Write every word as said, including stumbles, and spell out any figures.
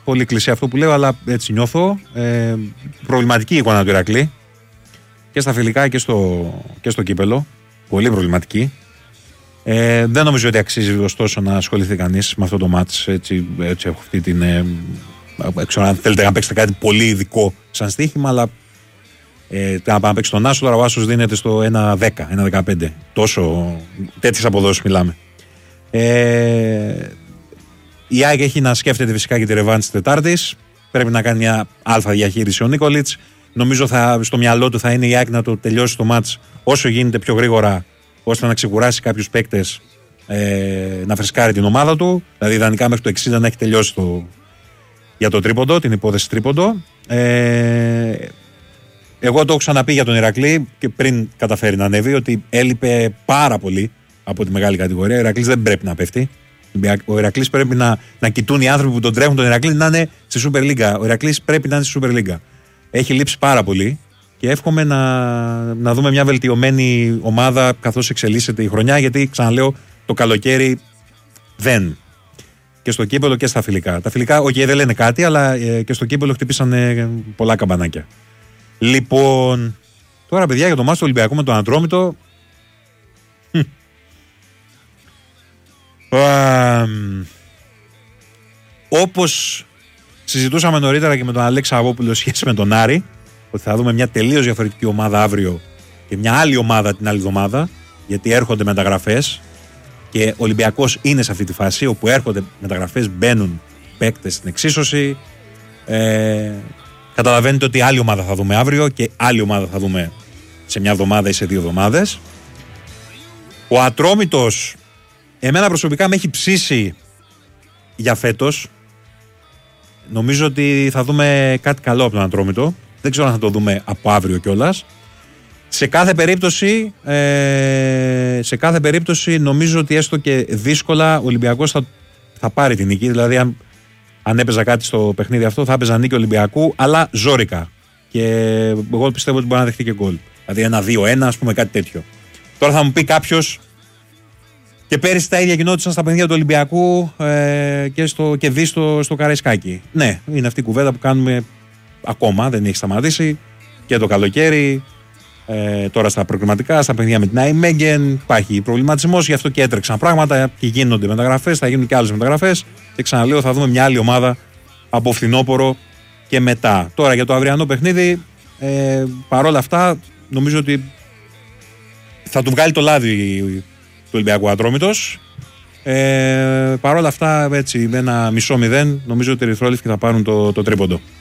πολύ κλεισέ αυτό που λέω, αλλά έτσι νιώθω. Ε, προβληματική εικόνα του Ηρακλή και στα φιλικά και στο, και στο κύπελο. Πολύ προβληματική. Ε, δεν νομίζω ότι αξίζει ωστόσο να ασχοληθεί κανείς με αυτό το μάτς. Έτσι, έτσι έχω αυτή την. Ε, ξέρω αν θέλετε να παίξετε κάτι πολύ ειδικό σαν στοίχημα, αλλά ε, να πάμε να παίξει τον Άσο. Τώρα ο Άσος δίνεται στο ένα δέκα, ένα δεκαπέντε. Τόσο τέτοιες αποδόσεις μιλάμε. Ε, η ΑΕΚ έχει να σκέφτεται φυσικά και τη ρεβάνς της Τετάρτης. Πρέπει να κάνει μια αλφα διαχείριση ο Νίκολιτς. Νομίζω θα, στο μυαλό του θα είναι η ΑΕΚ να το τελειώσει το μάτς όσο γίνεται πιο γρήγορα, ώστε να ξεκουράσει κάποιους παίκτες, ε, να φρεσκάρει την ομάδα του. Δηλαδή, ιδανικά μέχρι το εξήντα να έχει τελειώσει το, για το τρίποντο, την υπόθεση τρίποντο. Ε, εγώ το έχω ξαναπεί για τον Ηρακλή και πριν καταφέρει να ανέβει, ότι έλειπε πάρα πολύ από τη μεγάλη κατηγορία. Ο Ηρακλής δεν πρέπει να πέφτει. Ο Ηρακλής πρέπει να, να κοιτούν οι άνθρωποι που τον τρέχουν τον Ηρακλή να είναι στη Super League. Ο Ηρακλής πρέπει να είναι στη Super League. Έχει λείψει πάρα πολύ και εύχομαι να, να δούμε μια βελτιωμένη ομάδα καθώς εξελίσσεται η χρονιά, γιατί ξαναλέω το καλοκαίρι δεν. Και στο κύπελο και στα φιλικά. Τα φιλικά, όχι, okay, δεν λένε κάτι, αλλά ε, και στο κύπελο χτυπήσαν ε, πολλά καμπανάκια. Λοιπόν, τώρα παιδιά για το μάτς του Ολυμπιακού με τον Ατρόμητο. Όπως συζητούσαμε νωρίτερα και με τον Αλέξη Αβόπουλο σχέση με τον Άρη, ότι θα δούμε μια τελείως διαφορετική ομάδα αύριο και μια άλλη ομάδα την άλλη εβδομάδα, γιατί έρχονται μεταγραφές και ο Ολυμπιακός είναι σε αυτή τη φάση όπου έρχονται μεταγραφές, μπαίνουν παίκτες στην εξίσωση. Ε, καταλαβαίνετε ότι άλλη ομάδα θα δούμε αύριο και άλλη ομάδα θα δούμε σε μια εβδομάδα ή σε δύο εβδομάδες. Ο Ατρόμητος εμένα προσωπικά με έχει ψήσει για φέτος. Νομίζω ότι θα δούμε κάτι καλό από τον Ατρόμητο. Δεν ξέρω αν θα το δούμε από αύριο κιόλας. Σε κάθε περίπτωση, ε, σε κάθε περίπτωση νομίζω ότι έστω και δύσκολα ο Ολυμπιακός θα, θα πάρει την νίκη. Δηλαδή αν, αν έπαιζα κάτι στο παιχνίδι αυτό θα έπαιζα νίκη Ολυμπιακού, αλλά ζόρικα. Και εγώ πιστεύω ότι μπορεί να δεχτεί και γκολ. Δηλαδή ένα δύο ένα, ας πούμε, κάτι τέτοιο. Τώρα θα μου πει κάποιος, και πέρυσι τα ίδια γινόντουσαν στα παιχνίδια του Ολυμπιακού ε, και, στο, και δει στο, στο Καραϊσκάκι. Ναι, είναι αυτή η κουβέντα που κάνουμε ακόμα, δεν έχει σταματήσει. Και το καλοκαίρι, ε, τώρα στα προκριματικά, στα παιχνίδια με την Άιμέγγεν, υπάρχει προβληματισμός, γι' αυτό και έτρεξαν πράγματα και γίνονται μεταγραφές, θα γίνουν και άλλες μεταγραφές. Και ξαναλέω, θα δούμε μια άλλη ομάδα από φθινόπωρο και μετά. Τώρα για το αυριανό παιχνίδι, ε, παρόλα αυτά, νομίζω ότι θα του βγάλει το λάδι του Ολυμπιακού Ατρόμητος. Ε, παρόλα αυτά, έτσι, με ένα μισό μηδέν, νομίζω ότι οι ερυθρόλευκοι θα πάρουν το, το τρίποντο.